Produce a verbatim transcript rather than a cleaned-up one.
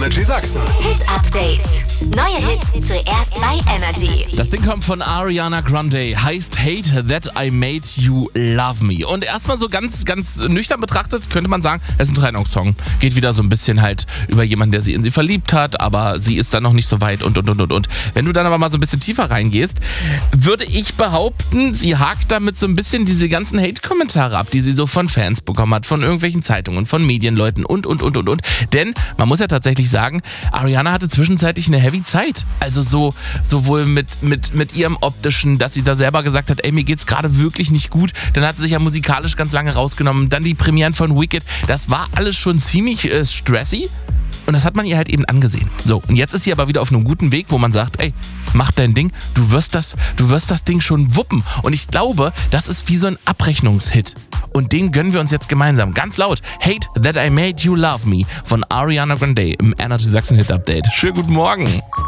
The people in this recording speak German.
Energy Sachsen. Hit Update. Neue Hits zuerst bei Energy. Das Ding kommt von Ariana Grande, heißt Hate That I Made You Love Me. Und erstmal so ganz, ganz nüchtern betrachtet könnte man sagen, es ist ein Trennungssong. Geht wieder so ein bisschen halt über jemanden, der sie in sie verliebt hat, aber sie ist dann noch nicht so weit und, und, und, und, und. Wenn du dann aber mal so ein bisschen tiefer reingehst, würde ich behaupten, sie hakt damit so ein bisschen diese ganzen Hate-Kommentare ab, die sie so von Fans bekommen hat, von irgendwelchen Zeitungen, von Medienleuten und, und, und, und, und. Denn man muss ja tatsächlich sagen, Ariana hatte zwischenzeitlich eine heavy Zeit. Also so sowohl mit, mit, mit ihrem Optischen, dass sie da selber gesagt hat, ey, mir geht's gerade wirklich nicht gut. Dann hat sie sich ja musikalisch ganz lange rausgenommen. Dann die Premieren von Wicked. Das war alles schon ziemlich äh, stressy. Und das hat man ihr halt eben angesehen. So, und jetzt ist sie aber wieder auf einem guten Weg, wo man sagt, ey, mach dein Ding, du wirst das, du wirst das Ding schon wuppen. Und ich glaube, das ist wie so ein Abrechnungshit. Und den gönnen wir uns jetzt gemeinsam. Ganz laut. Hate That I Made You Love Me von Ariana Grande im Energy Sachsen Hit Update. Schönen guten Morgen.